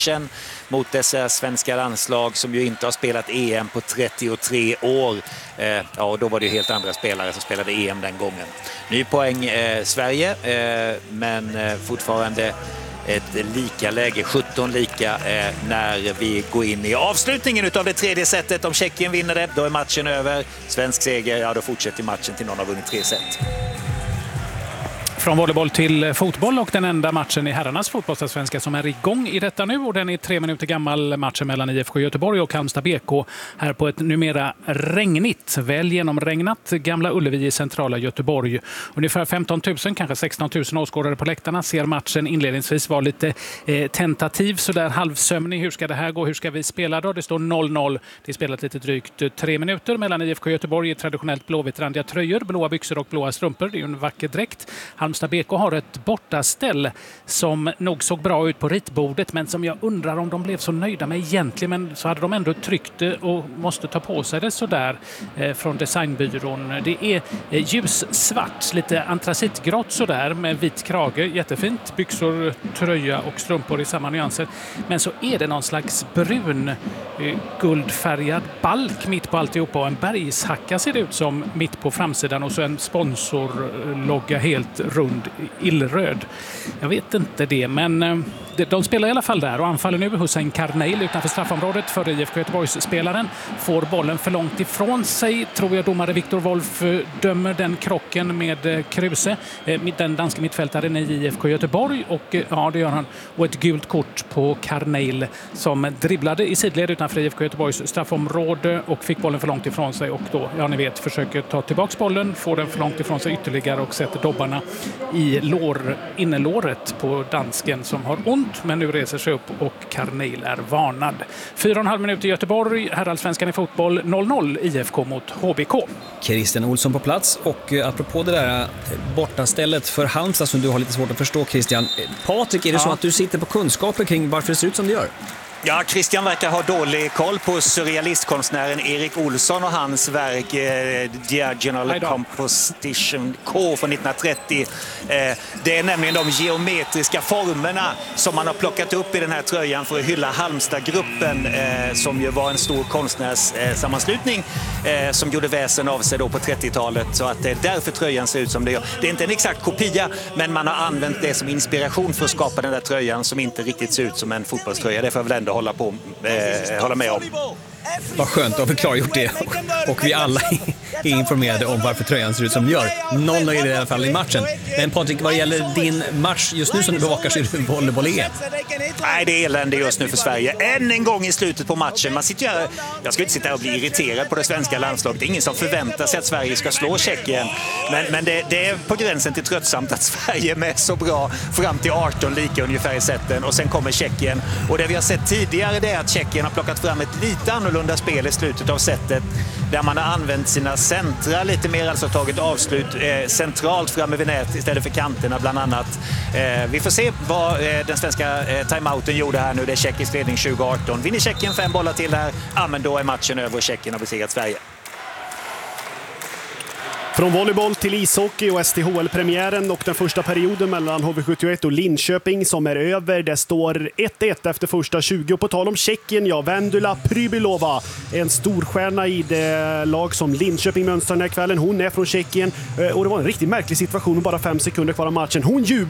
mot dessa svenska landslag som ju inte har spelat EM på 33 år. Ja, då var det ju helt andra spelare som spelade EM den gången. Ny poäng Sverige, men fortfarande ett lika läge, 17 lika när vi går in i avslutningen av det tredje setet. Om Tjeckien vinner det, då är matchen över. Svensk seger, ja då fortsätter matchen till någon har vunnit 3 set. Från volleyboll till fotboll och den enda matchen i herrarnas fotbollsallsvenska som är igång i detta nu. Och den är 3 minuter gammal, matchen mellan IFK Göteborg och Halmstad BK här på ett numera regnigt, väl genomregnat Gamla Ullevi i centrala Göteborg. Ungefär 15 000, kanske 16 000 åskådare på läktarna ser matchen inledningsvis vara lite tentativ, sådär halvsömnig. Hur ska det här gå? Hur ska vi spela då? Det står 0-0. Det är spelat lite drygt 3 minuter mellan IFK Göteborg i traditionellt blåvittrandiga tröjor, blåa byxor och blåa strumpor. Det är ju en vacker dräkt. Halmstad BK har ett bortaställ som nog såg bra ut på ritbordet, men som jag undrar om de blev så nöjda med egentligen, men så hade de ändå tryckt det och måste ta på sig det sådär från designbyrån. Det är ljussvart, lite antracitgrått sådär med vit krage, jättefint, byxor, tröja och strumpor i samma nyanser, men så är det någon slags brun guldfärgad balk mitt på alltihopa och en bergshacka ser det ut som mitt på framsidan och så en sponsorlogga helt rund illröd. Jag vet inte det, men de spelar i alla fall där och anfaller nu Hussein Karneil utanför straffområdet för IFK Göteborgs-spelaren. Får bollen för långt ifrån sig, tror jag domare Viktor Wolf dömer den krocken med Kruse, den danska mittfältaren i IFK Göteborg, och ja, det gör han. Och ett gult kort på Karneil som dribblade i sidled utanför IFK Göteborgs straffområde och fick bollen för långt ifrån sig och då, ja ni vet, försöker ta tillbaks bollen, får den för långt ifrån sig ytterligare och sätter dobbarna i innerlåret på dansken som har ont, men nu reser sig upp och Karneil är varnad. 4,5 minuter i Göteborg, herrallsvenskan i fotboll, 0-0 IFK mot HBK. Christian Olsson på plats, och apropå det där bortastället för Halmstad som du har lite svårt att förstå, Christian. Patrik, är det så att du sitter på kunskaper kring varför det ser ut som det gör? Ja, Christian verkar ha dålig koll på surrealistkonstnären Erik Olsson och hans verk Diagonal Composition K från 1930. Det är nämligen de geometriska formerna som man har plockat upp i den här tröjan för att hylla Halmstad-gruppen som ju var en stor konstnärssammanslutning som gjorde väsen av sig då på 30-talet. Så att det är därför tröjan ser ut som det gör. Det är inte en exakt kopia, men man har använt det som inspiration för att skapa den där tröjan som inte riktigt ser ut som en fotbollströja. Det får väl ändå hålla med om. Vad skönt att vi klargjort det. Och vi alla är informerade om varför tröjan ser ut som det gör. 0 är det i alla fall i matchen. Men Patrik, vad gäller din match just nu som du bevakar, så är det volleyboll-EM. Nej, det är elände just nu för Sverige. Än en gång i slutet på matchen. Jag ska inte sitta och bli irriterad på det svenska landslaget. Det är ingen som förväntar sig att Sverige ska slå Tjeckien. Men det är på gränsen till tröttsamt att Sverige är med så bra fram till 18 lika ungefär i sätten. Och sen kommer Tjeckien. Och det vi har sett tidigare är att Tjeckien har plockat fram ett lite annorlunda spel i slutet av sättet. Där man har använt sina centra lite mer, alltså tagit avslut centralt framme vid nät istället för kanterna bland annat. Vi får se vad den svenska timeouten gjorde här nu. Det är tjeckisk ledning 2018. Vinner Tjeckien 5 bollar till här, ja, men då är matchen över och Tjeckien har besegrat Sverige. Från volleyboll till ishockey och STHL-premiären och den första perioden mellan HV71 och Linköping som är över. Det står 1-1 efter första 20. Och på tal om Tjeckien, ja, Vendula Prybylova, en storstjärna i det lag som Linköping mönstrar den här kvällen. Hon är från Tjeckien och det var en riktigt märklig situation med bara 5 sekunder kvar av matchen. Hon jublar